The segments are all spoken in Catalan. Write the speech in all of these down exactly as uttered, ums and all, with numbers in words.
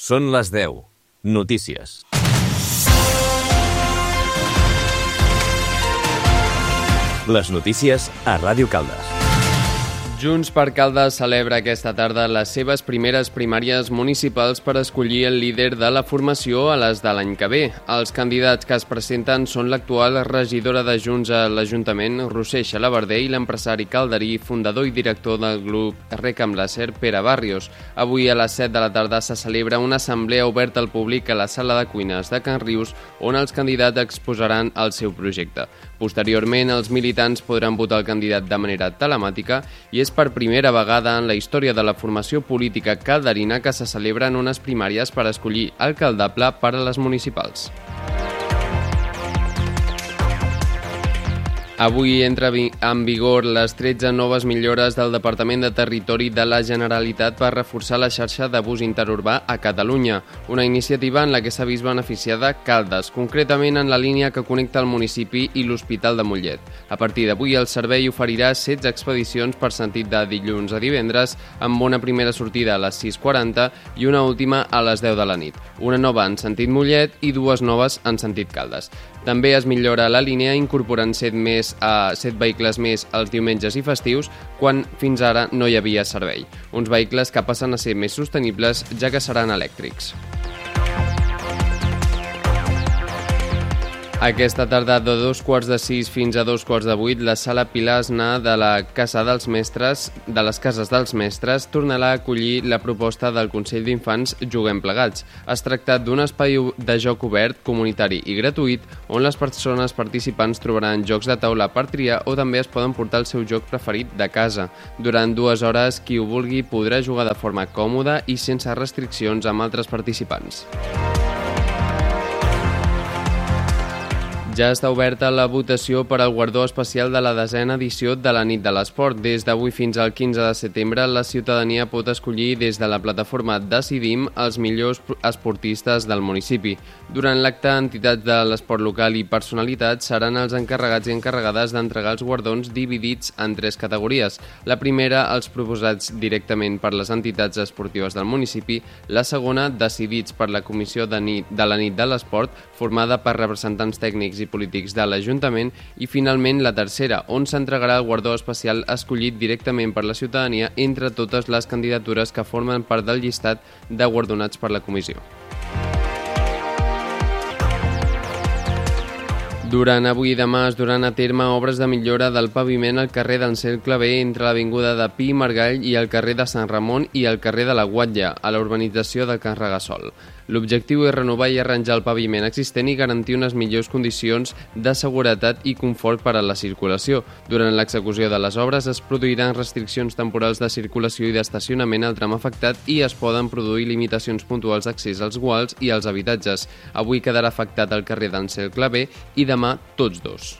Són les deu. Notícies. Les notícies a Ràdio Caldes. Junts per Caldes celebra aquesta tarda les seves primeres primàries municipals per escollir el líder de la formació a les de l'any que ve. Els candidats que es presenten són l'actual regidora de Junts a l'Ajuntament, Roser Xalabarder, i l'empresari calderí, fundador i director del grup Recam Láser, Pere Barrios. Avui a les set de la tarda se celebra una assemblea oberta al públic a la sala de cuines de Can Rius, on els candidats exposaran el seu projecte. Posteriorment, els militants podran votar el candidat de manera telemàtica i és per primera vegada en la història de la formació política calderina que se celebren unes primàries per escollir alcaldable per a les municipals. Avui entra en vigor les tretze noves millores del Departament de Territori de la Generalitat per reforçar la xarxa de bus interurbà a Catalunya, una iniciativa en la que s'ha vist beneficiada Caldes, concretament en la línia que connecta el municipi i l'Hospital de Mollet. A partir d'avui el servei oferirà setze expedicions per sentit de dilluns a divendres, amb una primera sortida a les sis quaranta i una última a les deu de la nit, una nova en sentit Mollet i dues noves en sentit Caldes. També es millora la línia incorporant set més a set vehicles més els diumenges i festius, quan fins ara no hi havia servei. Uns vehicles que passen a ser més sostenibles, ja que seran elèctrics. Aquesta tarda de dos quarts de sis fins a dos quarts de vuit, la sala Pilasna de la Casa dels Mestres, de les Cases dels Mestres, tornarà a acollir la proposta del Consell d'Infants Juguem Plegats. Es tracta d'un espai de joc obert, comunitari i gratuït, on les persones participants trobaran jocs de taula per triar o també es poden portar el seu joc preferit de casa. Durant dues hores, qui ho vulgui podrà jugar de forma còmoda i sense restriccions amb altres participants. Ja està oberta la votació per al guardó especial de la desena edició de la Nit de l'Esport. Des d'avui fins al quinze de setembre, la ciutadania pot escollir des de la plataforma Decidim els millors esportistes del municipi. Durant l'acte, entitats de l'esport local i personalitats seran els encarregats i encarregades d'entregar els guardons dividits en tres categories. La primera, els proposats directament per les entitats esportives del municipi. La segona, decidits per la Comissió de, nit, de la Nit de l'Esport, formada per representants tècnics i polítics de l'Ajuntament, i finalment la tercera, on s'entregarà el guardó especial escollit directament per la ciutadania entre totes les candidatures que formen part del llistat de guardonats per la comissió. Durant avui i demà es duran a terme obres de millora del paviment al carrer d'en Cercle B entre l'avinguda de Pi i Margall i el carrer de Sant Ramon i el carrer de la Guatlla, a la urbanització de Can Regasol. L'objectiu és renovar i arranjar el paviment existent i garantir unes millors condicions de seguretat i confort per a la circulació. Durant l'execució de les obres es produiran restriccions temporals de circulació i d'estacionament al tram afectat i es poden produir limitacions puntuals d'accés als guals i als habitatges. Avui quedarà afectat el carrer d'en Cercle B i demà tots dos.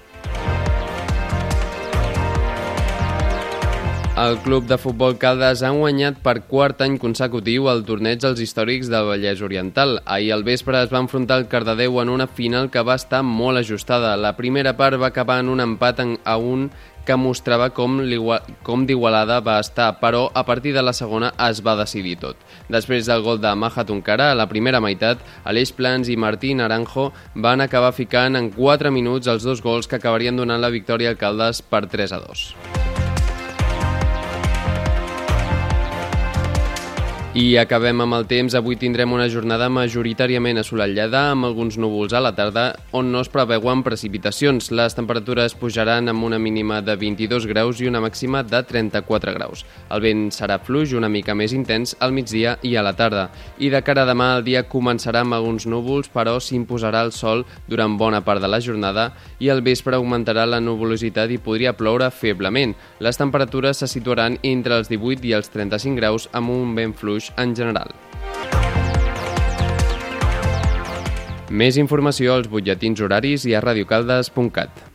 El Club de Futbol Caldes ha guanyat per quart any consecutiu el torneig dels històrics del Vallès Oriental. Ahir al vespre es va enfrontar el Cardedeu en una final que va estar molt ajustada. La primera part va acabar en un empat a un que mostrava com, com d'igualada va estar, però a partir de la segona es va decidir tot. Després del gol de Maja Tunkara a la primera meitat, Aleix Plans i Martí Naranjo van acabar ficant en quatre minuts els dos gols que acabarien donant la victòria al Caldes per tres a dos. I acabem amb el temps. Avui tindrem una jornada majoritàriament assolellada amb alguns núvols a la tarda on no es preveuen precipitacions. Les temperatures pujaran amb una mínima de vint-i-dos graus i una màxima de trenta-quatre graus. El vent serà fluix una mica més intens al migdia i a la tarda. I de cara a demà el dia començarà amb alguns núvols, però s'imposarà el sol durant bona part de la jornada i al vespre augmentarà la nuvolositat i podria ploure feblement. Les temperatures se situaran entre els divuit i els trenta-cinc graus amb un vent fluix en general. Més informació als butlletins horaris i a radiocaldes punt cat.